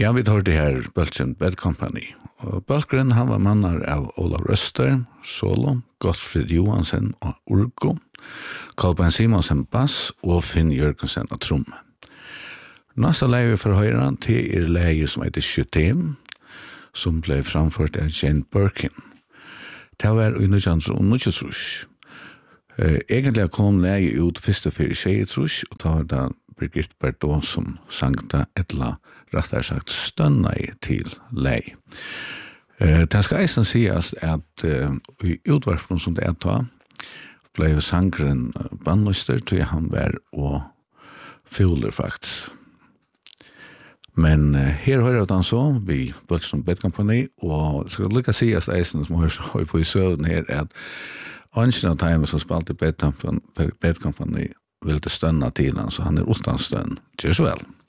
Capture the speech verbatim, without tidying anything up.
Ja, vi tar det här Böltsen Bad Company. Og Bölkren, han var mannar av Olav Røster, solo, Gottfrid Johansen og Urgo, Kolbein Simonsen bass og Finn Jørgensen og tromme. Nästa läge för höra till är läge som heter Sjutem, som blev framfört av Jane Birkin. Det var i nittonhundratjugotre. Uh, Egentligen kom läge ut första för tjejtrush och tar det Birgit Bardot som sankta ettla rättare sagt stönna i till läge. Uh, det ska eisen sägas att uh, i utvarpen som det är ta blev sangren bandlyster till han var och fyller faktiskt. Men uh, her hører han så, vi Böltsen Bad Company, og skal lykke sies eisen som har på i søvn her, at ønsken av timen som spalte Bad Company vil det stønne til han, så han er utan stønn. Kjørs vel.